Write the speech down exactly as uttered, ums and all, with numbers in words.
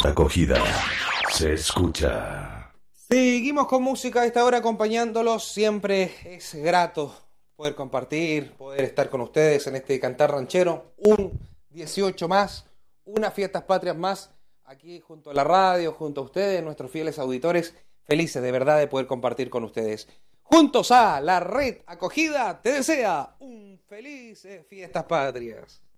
Acogida se escucha. Seguimos con música a esta hora acompañándolos. Siempre es grato poder compartir, poder estar con ustedes en este cantar ranchero. Un dieciocho más, unas fiestas patrias más, aquí junto a la radio, junto a ustedes, nuestros fieles auditores. Felices de verdad de poder compartir con ustedes. Juntos a la red Acogida te desea un feliz eh, fiestas patrias.